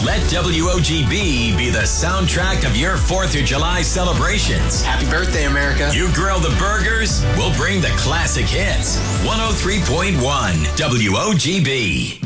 Let WOGB be the soundtrack of your 4th of July celebrations. Happy birthday, America. You grill the burgers, we'll bring the classic hits. 103.1 WOGB.